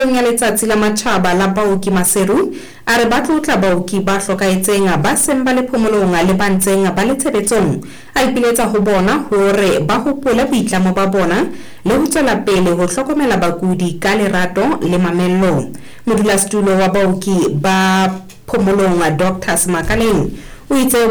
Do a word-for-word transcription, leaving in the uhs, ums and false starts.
ya letsatsi la matjhaba la baoki Maseru a re ba tlotla baoki ba hlokaetseng ba seng ba le phomolong le ba ntseng ba le tshebetsong a ipiletsa ho bona hore ba hopola boitlamo ba bona le ho tswela pele ho hlokomela bakudi ka lerato le mamello. Modulasetulo wa baoki ba phomolong Doctor Smakaleng o itse